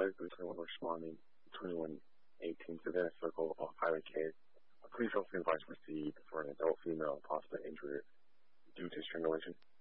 Craig with 21 responding to 2118 Savannah Circle off Highway K. A police officer advised received for an adult female possible injury due to strangulation.